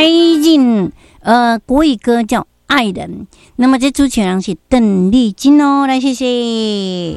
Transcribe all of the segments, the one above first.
爱人，国语歌叫《爱人》。那么这主持人是邓丽君哦，来谢谢。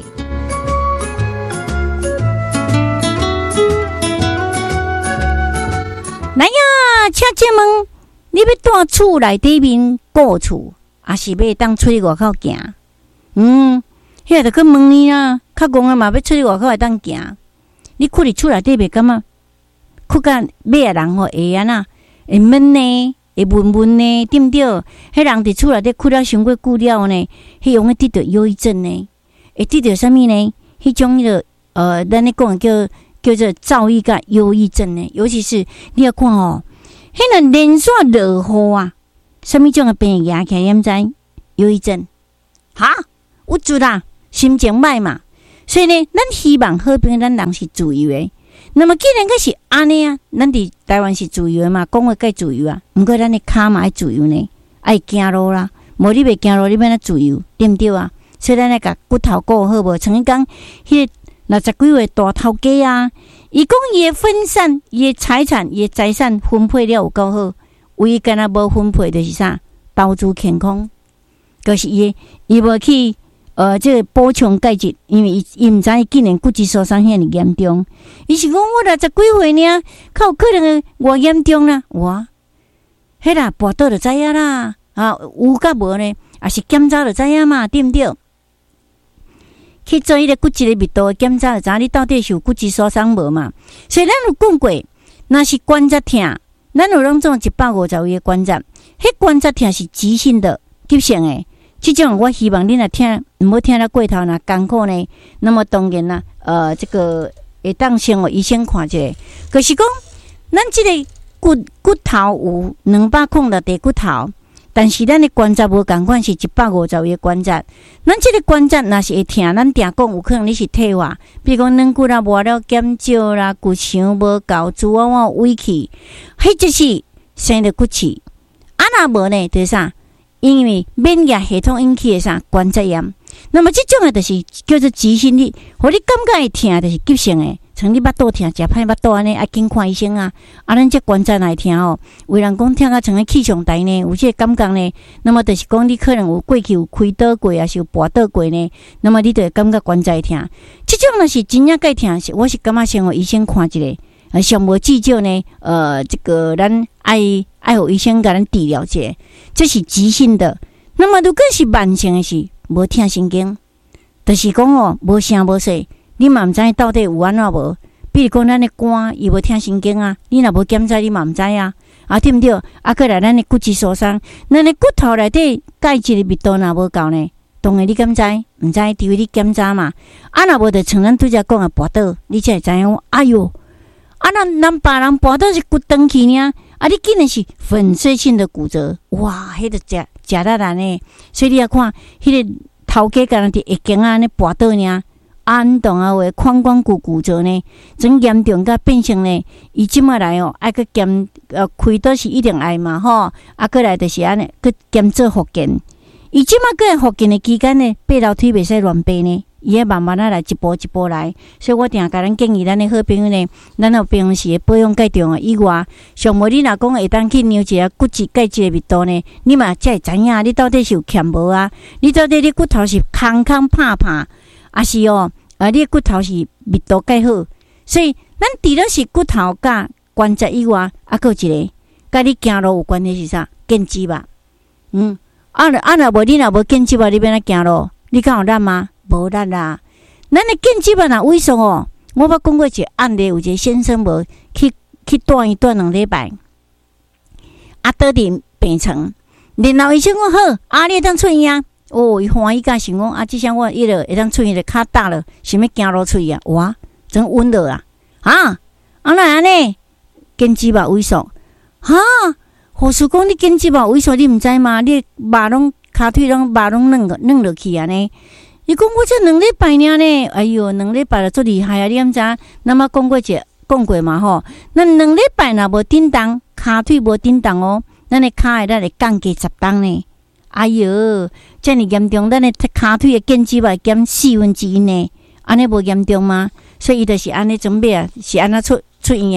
来呀，请姐问，你要住厝内底面过厝，还是要当出去外口行？迄个就去问你啊，较戆啊嘛，要出去外口会当行。你困伫厝内底袂感觉？困甲尾啊人吼会安那会闷呢，会闷闷呢，对毋对？迄人伫厝内底困了伤过久了呢，迄容易得到忧郁症呢，会得到啥物呢？迄种咱咧讲叫做躁郁甲忧郁症呢，尤其是你要看哦，迄个连续落雨啊，啥物种的病牙起来，你毋知？忧郁症，哈，有准啊，心情歹嘛，所以呢，咱希望好朋友，咱人是自由的。那么既然个是安尼啊，咱伫台湾是自由的嘛，讲话该自由啊，毋过咱的骹嘛爱自由呢，爱行路啦，无你袂行路，你要哪自由，对毋对啊？所以咱来甲骨头顾好无？曾经讲迄个60几岁大头家啊，伊讲伊的分散，伊的财产，伊的财产分配了有够好，唯一敢若无分配就是啥？投资健康，就是伊无去这个补充钙质，因为伊毋知伊竟然骨质疏松遐尼严重。伊是讲我60几岁呢，较有可能偌严重啦，哇！迄啦，跋倒就知影啦，有甲无呢？也是检查就知影嘛，对毋对？去做迄个骨质的密度检查，就知影你到底是有骨质疏松无嘛？所以咱有讲过，若是关节痛，咱有拢种150位的关节，迄关节痛是急性的、急性的。这种我希望你若听，毋好听了过头若艰苦呢。那么当然啦，这个会当先互医生看一下。可是讲，咱这个骨头有206块骨头。但是咱的关节无共款，是150位的关节。咱这个关节若是会痛，咱定讲有可能你是退化，比如讲软骨啦、磨了减少啦、骨强无够、猪窝窝委屈，迄就是生了骨刺。若无呢，就是啥？因为免疫系统引起的啥关节炎。那么这种的就是叫做急性的，互你感觉会痛，就是急性的。像你巴肚痛，食歹巴肚安尼，爱紧看医生啊！咱这关节来痛哦，有人讲痛到像个气象台呢，有这个感觉呢。那么就是讲你可能有过去有开刀过，还是有跋倒过呢。那么你就会感觉关节痛。这种若是真正该痛，我是感觉先互医生看一下。上无至少呢，这个咱爱互医生甲咱治疗一下，这是急性的。那么如果是慢性的是无痛神经，就是讲哦，无声无息。你嘛毋知到底有安怎无？比如讲咱的肝，伊无听神经啊，你若无检查，你嘛毋知啊，对毋对？过来咱的骨质疏松，咱的骨头内底钙质的密度若无够呢，当然你敢知？毋知，除非你检查嘛。若无就像咱拄则讲的跋倒，你才会知影。哎哟，咱别人跋倒是骨断去呢，你竟然是粉碎性的骨折，哇，迄个食得难呢。所以你要看，迄个头家敢若伫会经安尼跋倒呢。安动啊，为髋关节骨折呢，真严重甲变成呢，伊即摆来哦，爱去检开刀是一定爱嘛吼，过来就是安尼，去检做复健。伊即摆过来复健的期间呢，爬楼梯袂使乱爬呢，伊要慢慢来，一步一步来。所以我定甲咱建议咱的好朋友呢，咱有平时保养介重啊以外，上无你若讲会当去量一下骨质钙质的密度呢，你嘛才会知影你到底是有欠无啊？你到底你骨头是空拍，还是哦？你的骨头是密度介好，所以咱除了是骨头甲关节以外，还有一个甲你行路有关系是啥？腱肌肉。若无你若无腱肌肉，你要哪行路？你敢有力吗？无力啦。咱的腱肌肉若萎缩哦，我捌讲过一个案例，有一个先生无去住院住2礼拜，倒伫病床，然后医生讲好，你会当出院啊。伊欢喜甲想讲即项我迄落会当出院，就骹大了，想要行路出去啊！哇，真稳了啊！哪安尼？腱肌肉萎缩护士讲你腱肌肉萎缩，你毋知吗？你肉拢骹腿拢肉拢软落去啊呢？伊讲我这2礼拜尔呢，哎哟，2礼拜就足厉害啊！你毋知？咱嘛讲过嘛吼，咱2礼拜若无振动，骹腿无振动哦，咱的骹会降低10磅呢。哎哟，遮尔严重，咱的骹腿的腱肌肉减1/4呢，安尼无严重吗？所以伊就是安尼准备啊，是安怎出院的，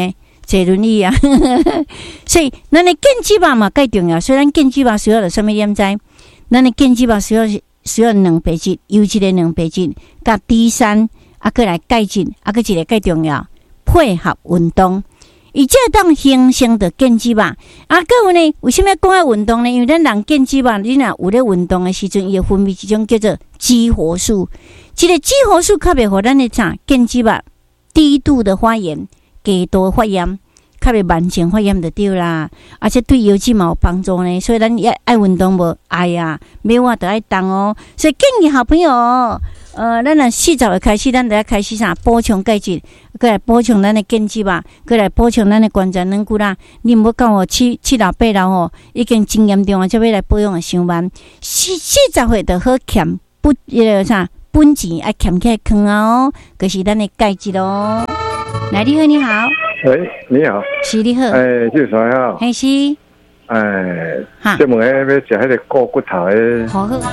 坐轮椅啊。所以咱的健肌肉嘛介重要。虽然健肌肉需要了什么点知，咱的健肌肉需要蛋白质，优质的蛋白质，甲 D3，过来钙质，个一个介重要，配合运动。伊这当形成的健肌肉，还有呢？为什么讲爱运动呢？因为咱人健肌肉，你若有咧运动的时阵，伊会分泌一种叫做激活素。这个激活素较袂互咱的健肌肉低度的发炎、低度的发炎，较袂慢性发炎就对啦。而且对腰肌嘛有帮助呢。所以咱也爱运动无？哎呀，每晚都爱动哦。所以建议好朋友咱若40岁开始，咱就要开始补充钙质，过来补充咱的健肌肉，过来补充咱的关节软骨啦。你毋好讲七老八老已经真严重啊，才要来保养的伤慢。40岁就好欠本钱爱欠起来坑啊就是咱的钙质咯。来，你好，你好。 喂，你好。 是你好。 这是啥呀？ 还是。 这问要食迄个骨头的。 好。